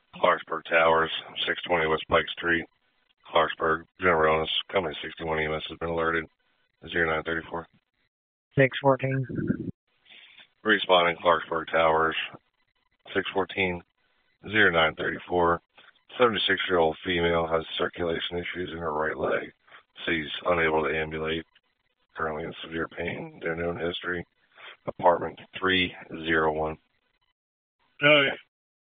Clarksburg Towers, 620 West Pike Street, Clarksburg. General Illness, Company 61 EMS has been alerted. 0934. 614. Responding Clarksburg Towers, 614 0934. 76-year-old female has circulation issues in her right leg. She's unable to ambulate. Currently in severe pain. Their known history. Apartment 301. Okay.